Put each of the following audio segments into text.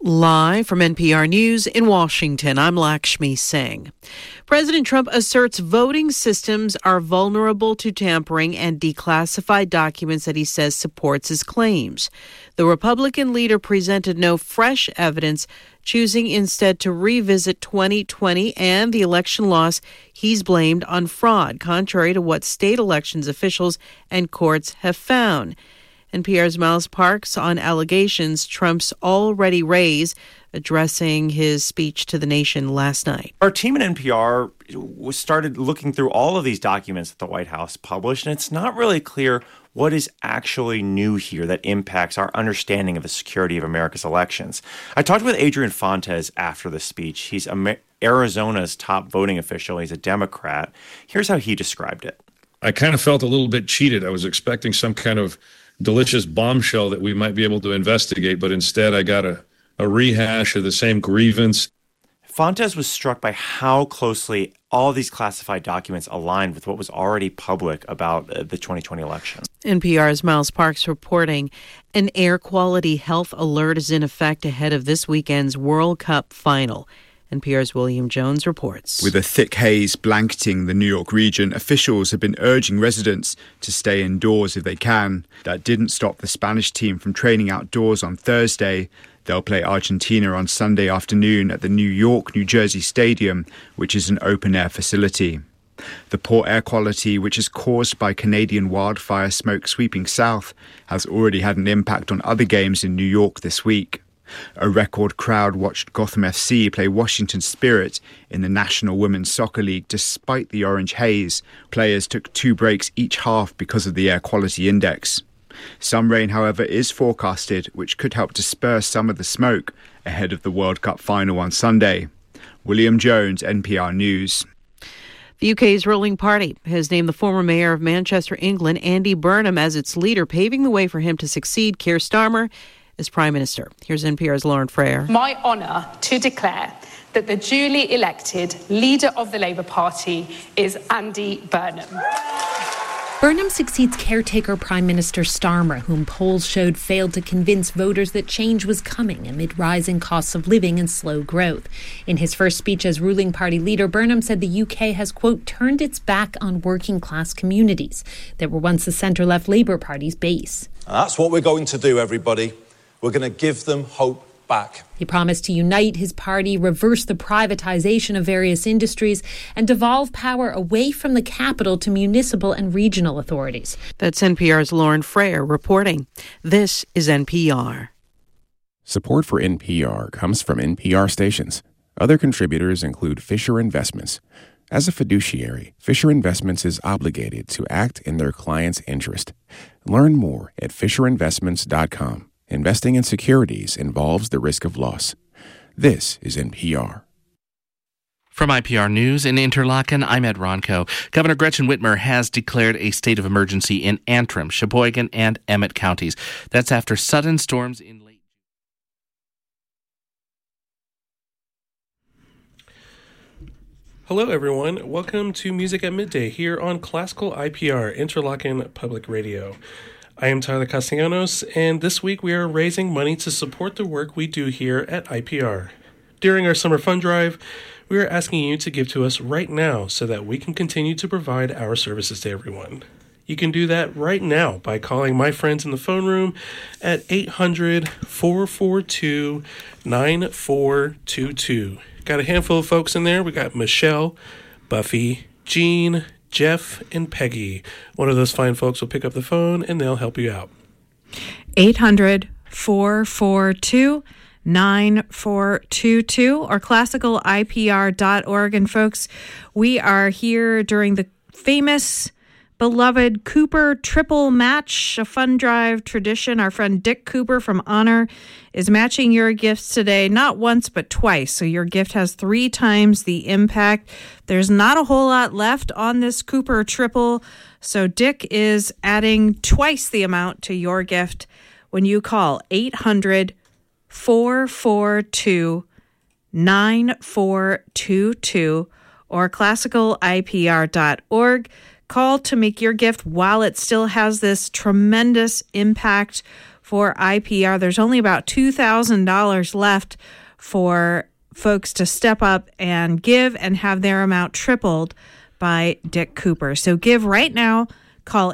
Live from NPR News in Washington, I'm Lakshmi Singh. President Trump asserts voting systems are vulnerable to tampering and declassified documents that he says supports his claims. The Republican leader presented no fresh evidence, choosing instead to revisit 2020 and the election loss he's blamed on fraud, contrary to what state elections officials and courts have found. NPR's Miles Parks on allegations Trump's already raised, addressing his speech to the nation last night. Our team at NPR started looking through all of these documents that the White House published, and it's not really clear what is actually new here that impacts our understanding of the security of America's elections. I talked with Adrian Fontes after the speech. He's Arizona's top voting official. He's a Democrat. Here's how he described it. I kind of felt a little bit cheated. I was expecting some kind of delicious bombshell that we might be able to investigate, but instead I got a rehash of the same grievance. Fontes was struck by how closely all these classified documents aligned with what was already public about the 2020 election. NPR's Miles Parks reporting an air quality health alert is in effect ahead of this weekend's World Cup final. NPR's William Jones reports. With a thick haze blanketing the New York region, officials have been urging residents to stay indoors if they can. That didn't stop the Spanish team from training outdoors on Thursday. They'll play Argentina on Sunday afternoon at the New York-New Jersey Stadium, which is an open-air facility. The poor air quality, which is caused by Canadian wildfire smoke sweeping south, has already had an impact on other games in New York this week. A record crowd watched Gotham FC play Washington Spirit in the National Women's Soccer League despite the orange haze. Players took 2 breaks each half because of the air quality index. Some rain, however, is forecasted, which could help disperse some of the smoke ahead of the World Cup final on Sunday. William Jones, NPR News. The UK's ruling party has named the former mayor of Manchester, England, Andy Burnham, as its leader, paving the way for him to succeed Keir Starmer as Prime Minister. Here's NPR's Lauren Freyer. My honour to declare that the duly elected leader of the Labour Party is Andy Burnham. Burnham succeeds caretaker Prime Minister Starmer, whom polls showed failed to convince voters that change was coming amid rising costs of living and slow growth. In his first speech as ruling party leader, Burnham said the UK has, quote, turned its back on working class communities that were once the centre-left Labour Party's base. That's what we're going to do, everybody. We're going to give them hope back. He promised to unite his party, reverse the privatisation of various industries, and devolve power away from the capital to municipal and regional authorities. That's NPR's Lauren Freyer reporting. This is NPR. Support for NPR comes from NPR stations. Other contributors include Fisher Investments. As a fiduciary, Fisher Investments is obligated to act in their client's interest. Learn more at FisherInvestments.com. Investing in securities involves the risk of loss. This is NPR. From IPR News in Interlaken, I'm Ed Ronco. Governor Gretchen Whitmer has declared a state of emergency in Antrim, Sheboygan, and Emmett counties. That's after sudden storms in late. Hello, everyone. Welcome to Music at Midday here on Classical IPR, Interlaken Public Radio. I am Tyler Castellanos, and this week we are raising money to support the work we do here at IPR. During our summer fund drive, we are asking you to give to us right now so that we can continue to provide our services to everyone. You can do that right now by calling my friends in the phone room at 800-442-9422. Got a handful of folks in there. We got Michelle, Buffy, Jean, Jeff, and Peggy. One of those fine folks will pick up the phone and they'll help you out. 800-442-9422 or classicalipr.org. And folks, we are here during the famous, beloved Cooper triple match, a fund drive tradition. Our friend Dick Cooper from Honor is matching your gifts today, not once, but twice. So your gift has 3 times the impact. There's not a whole lot left on this Cooper triple. So Dick is adding twice the amount to your gift when you call 800-442-9422 or classicalipr.org. Call to make your gift while it still has this tremendous impact for IPR. There's only about $2,000 left for folks to step up and give and have their amount tripled by Dick Cooper. So give right now. Call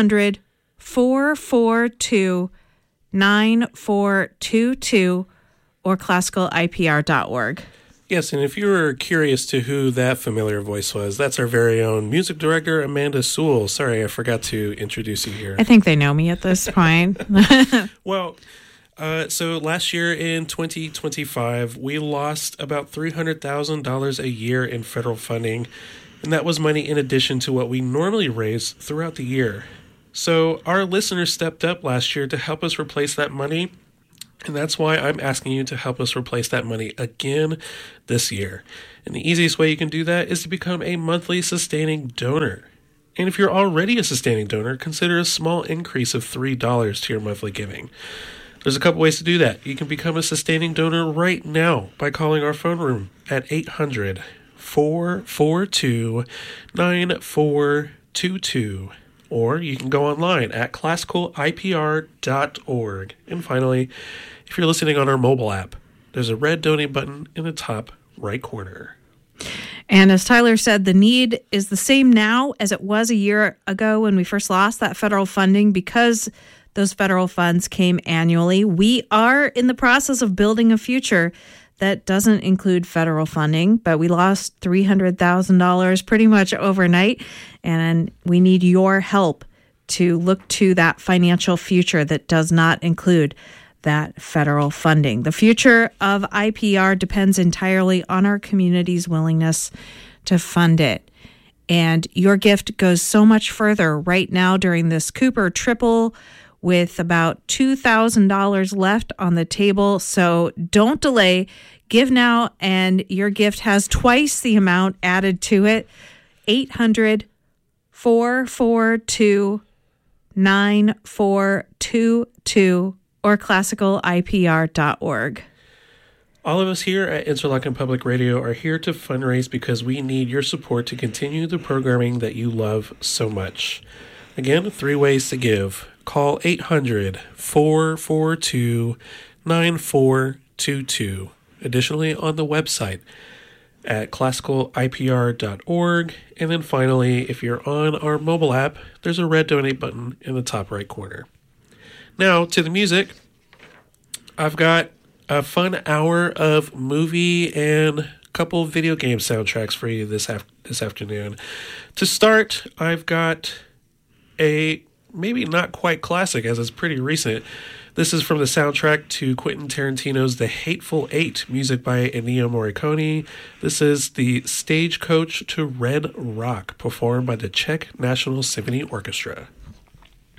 800-442-9422 or classicalipr.org. Yes, and if you were curious to who that familiar voice was, that's our very own music director, Amanda Sewell. Sorry, I forgot to introduce you here. I think they know me at this point. Well, so last year in 2025, we lost about $300,000 a year in federal funding, and that was money in addition to what we normally raise throughout the year. So our listeners stepped up last year to help us replace that money, and that's why I'm asking you to help us replace that money again this year. And the easiest way you can do that is to become a monthly sustaining donor. And if you're already a sustaining donor, consider a small increase of $3 to your monthly giving. There's a couple ways to do that. You can become a sustaining donor right now by calling our phone room at 800-442-9422. Or you can go online at classicalipr.org. And finally, if you're listening on our mobile app, there's a red donate button in the top right corner. And as Tyler said, the need is the same now as it was a year ago when we first lost that federal funding because those federal funds came annually. We are in the process of building a future that doesn't include federal funding, but we lost $300,000 pretty much overnight, and we need your help to look to that financial future that does not include that federal funding. The future of IPR depends entirely on our community's willingness to fund it. And your gift goes so much further right now during this Cooper Triple with about $2,000 left on the table. So don't delay. Give now, and your gift has twice the amount added to it. 800-442-9422 or classicalipr.org. All of us here at Interlochen Public Radio are here to fundraise because we need your support to continue the programming that you love so much. Again, 3 ways to give. Call 800-442-9422. Additionally, on the website at classicalipr.org. And then finally, if you're on our mobile app, there's a red donate button in the top right corner. Now, to the music. I've got a fun hour of movie and a couple video game soundtracks for you this afternoon. To start, I've got a maybe not quite classic as it's pretty recent. This is from the soundtrack to Quentin Tarantino's The Hateful Eight, music by Ennio Morricone. This is the Stagecoach to Red Rock, performed by the Czech National Symphony Orchestra.